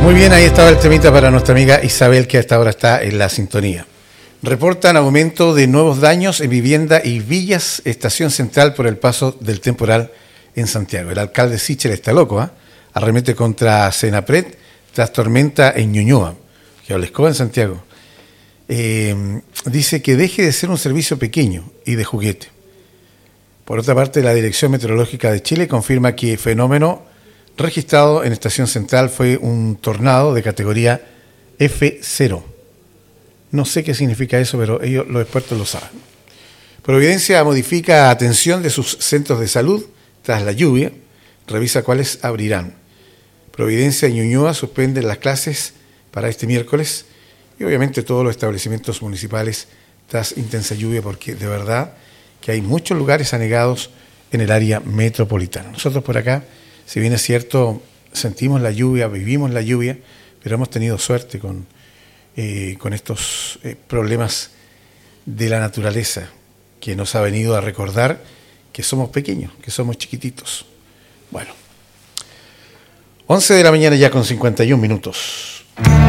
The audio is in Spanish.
Muy bien, ahí estaba el temita para nuestra amiga Isabel, que a esta hora está en la sintonía. Reportan aumento de nuevos daños en vivienda y villas Estación Central por el paso del temporal en Santiago. El alcalde Sichel está loco, arremete contra Senapred tras tormenta en Ñuñoa, que habla escoba en Santiago. Dice que deje de ser un servicio pequeño y de juguete. Por otra parte, la Dirección Meteorológica de Chile confirma que fenómeno registrado en Estación Central fue un tornado de categoría F0. No sé qué significa eso, pero ellos, los expertos, lo saben. Providencia modifica atención de sus centros de salud tras la lluvia. Revisa cuáles abrirán. Providencia y Ñuñoa suspenden las clases para este miércoles y obviamente todos los establecimientos municipales tras intensa lluvia, porque de verdad que hay muchos lugares anegados en el área metropolitana. Nosotros por acá, si bien es cierto, sentimos la lluvia, vivimos la lluvia, pero hemos tenido suerte con estos problemas de la naturaleza que nos ha venido a recordar que somos pequeños, que somos chiquititos. Bueno, 11 de la mañana ya con 51 minutos.